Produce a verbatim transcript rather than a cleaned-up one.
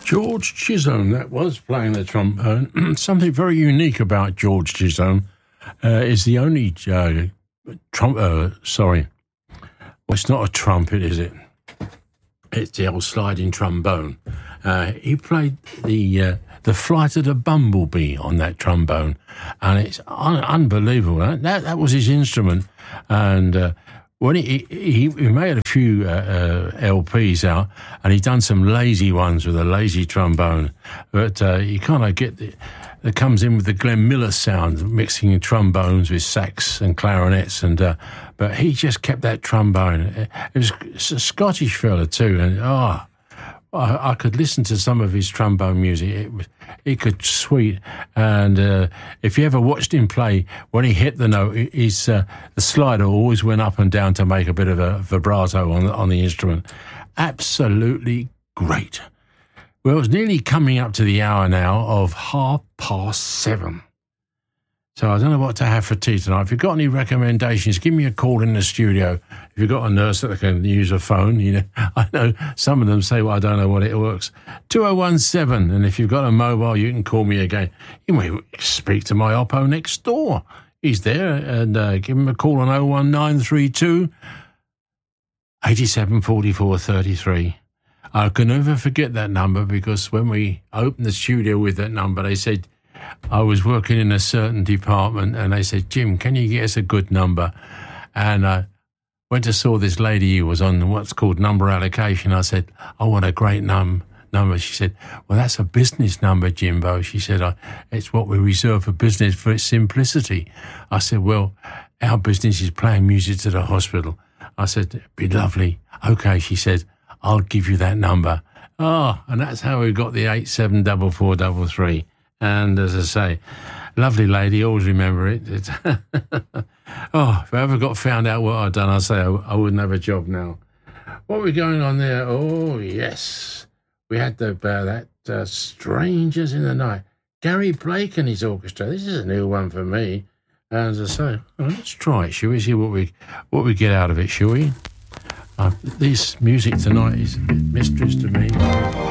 George Chisholm, that was, playing the trombone. Something very unique about George Chisholm uh, is the only uh, trump. Uh, sorry, well, it's not a trumpet, is it? It's the old sliding trombone. Uh, he played the uh, the Flight of the Bumblebee on that trombone, and it's un- unbelievable. That that was his instrument, and. Uh, When he, he he made a few uh, uh, L Ps out, and he'd done some lazy ones with a lazy trombone, but uh, you kind of get the, it comes in with the Glenn Miller sound, mixing trombones with sax and clarinets, and uh, but he just kept that trombone. It was a Scottish fella too, and oh, I, I could listen to some of his trombone music. It was he could sweet, and uh, if you ever watched him play, when he hit the note, his uh, the slider always went up and down to make a bit of a vibrato on on the instrument. Absolutely great. Well, it's nearly coming up to the hour now of half past seven. So I don't know what to have for tea tonight. If you've got any recommendations, give me a call in the studio. If you've got a nurse that can use a phone, you know, I know some of them say, well, I don't know what it works. two oh one seven, and if you've got a mobile, you can call me again. You may speak to my oppo next door. He's there, and uh, give him a call on oh one nine three two, eight seven four four three three. I can never forget that number, because when we opened the studio with that number, they said, I was working in a certain department, and they said, Jim, can you get us a good number? And I went to saw this lady who was on what's called number allocation. I said, I want a great num number. She said, well, that's a business number, Jimbo. She said, I, it's what we reserve for business for its simplicity. I said, well, our business is playing music to the hospital. I said, it'd be lovely. Okay, she said, I'll give you that number. Oh, and that's how we got the eight seven four four three three. And as I say, lovely lady, always remember it. It's oh, if I ever got found out what I'd done, I'd say I, I wouldn't have a job now. What were going on there? Oh, yes. We had the, uh, that uh, Strangers in the Night. Gary Blake and his orchestra. This is a new one for me. And as I say, well, let's try it, shall we? See what we, what we get out of it, shall we? Uh, this music tonight is a bit mistress to me.